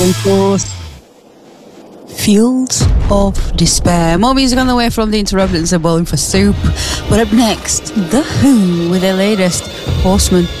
Fields of Despair. More music on the way from The Interrupteds and Bowling for Soup. But up next, The Who with their latest, Horseman.